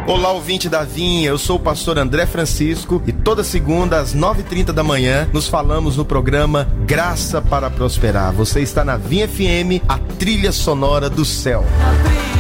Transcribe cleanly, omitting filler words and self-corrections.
Olá, ouvinte da Vinha, eu sou o pastor André Francisco e toda segunda às 9h30 da manhã nos falamos no programa Graça para Prosperar. Você está na Vinha FM, a trilha sonora do céu.